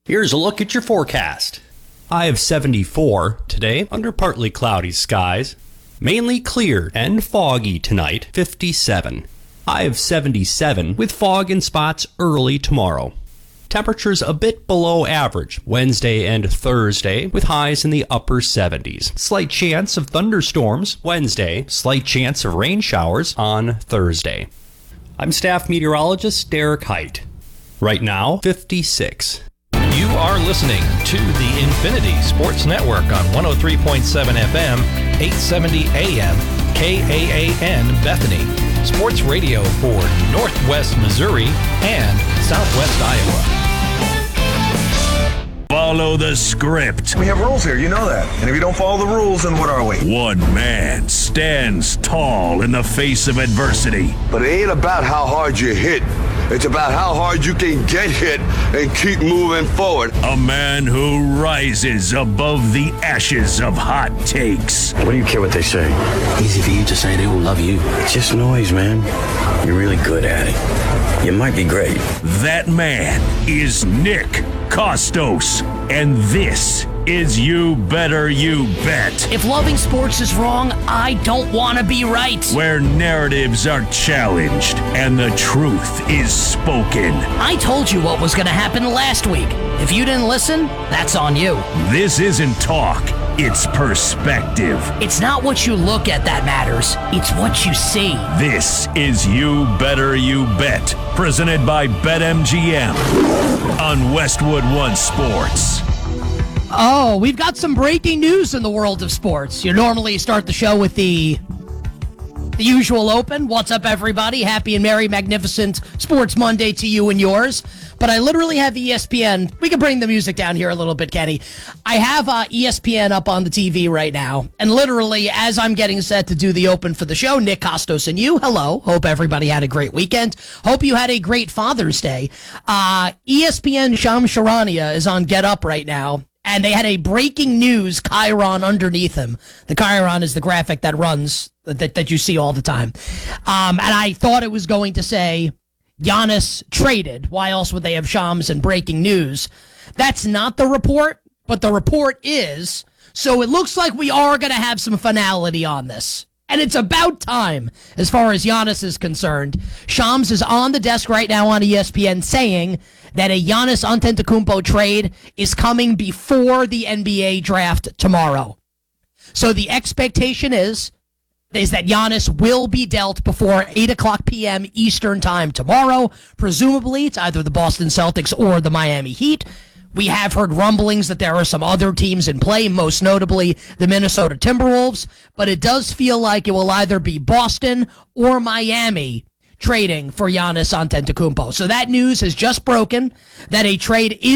Here's a look at your forecast. High of 74 today under partly cloudy skies. Mainly clear and foggy tonight, 57. High of 77 with fog in spots early tomorrow. Temperatures a bit below average Wednesday and Thursday with highs in the upper 70s. Slight chance of thunderstorms Wednesday, slight chance of rain showers on Thursday. I'm staff meteorologist Derek Height. Right now, 56. You are listening to the Infinity Sports Network on 103.7 FM, 870 AM, KAAN Bethany. Sports radio for Northwest Missouri and Southwest Iowa. Follow the script. We have rules here, you know that. And if you don't follow the rules, then what are we? One man stands tall in the face of adversity. But it ain't about how hard you hit. It's about how hard you can get hit and keep moving forward. A man who rises above the ashes of hot takes. What do you care what they say? Easy for you to say they all love you. It's just noise, man. You're really good at it. You might be great. That man is Nick Kostos. And this is You Better You Bet. If loving sports is wrong, I don't want to be right. Where narratives are challenged and the truth is spoken. I told you what was going to happen last week. If you didn't listen, that's on you. This isn't talk, it's perspective. It's not what you look at that matters. It's what you see. This is You Better You Bet, presented by BetMGM on Westwood One Sports. Oh, we've got some breaking news in the world of sports. You normally start the show with the usual open. What's up, everybody? Happy and merry, magnificent Sports Monday to you and yours. But I literally have ESPN. We can bring the music down here a little bit, Kenny. I have ESPN up on the TV right now. And literally, as I'm getting set to do the open for the show, Nick Kostos and you, hello. Hope everybody had a great weekend. Hope you had a great Father's Day. ESPN Shams Charania is on Get Up right now. And they had a breaking news chyron underneath him. The chyron is the graphic that runs, that you see all the time. And I thought it was going to say, Giannis traded. Why else would they have Shams and breaking news? That's not the report, but the report is. So it looks like we are going to have some finality on this. And it's about time, as far as Giannis is concerned. Shams is on the desk right now on ESPN saying that a Giannis Antetokounmpo trade is coming before the NBA draft tomorrow. So the expectation is that Giannis will be dealt before 8 o'clock p.m. Eastern time tomorrow. Presumably, it's either the Boston Celtics or the Miami Heat. We have heard rumblings that there are some other teams in play, most notably the Minnesota Timberwolves, but it does feel like it will either be Boston or Miami trading for Giannis Antetokounmpo. So that news has just broken that a trade is